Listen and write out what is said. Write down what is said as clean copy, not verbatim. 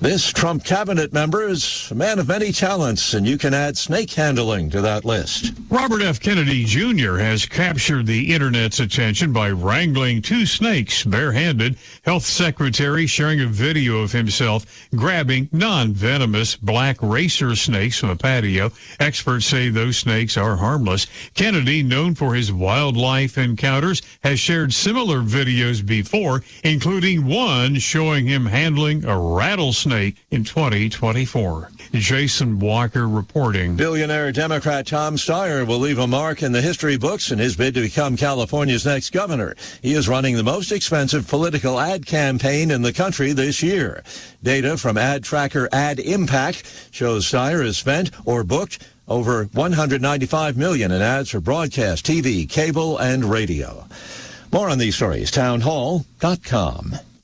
This Trump cabinet member is a man of many talents, and you can add snake handling to that list. Robert F. Kennedy Jr. has captured the Internet's attention by wrangling 2 snakes barehanded. Health Secretary sharing a video of himself grabbing non-venomous black racer snakes from a patio. Experts say those snakes are harmless. Kennedy, known for his wildlife encounters, has shared similar videos before, including one showing him handling a rattlesnake in 2024. Jason Walker reporting. Billionaire Democrat Tom Steyer will leave a mark in the history books in his bid to become California's next governor. He is running the most expensive political ad campaign in the country this year. Data from ad tracker Ad Impact shows Steyer has spent or booked over $195 million in ads for broadcast, TV, cable, and radio. More on these stories, townhall.com.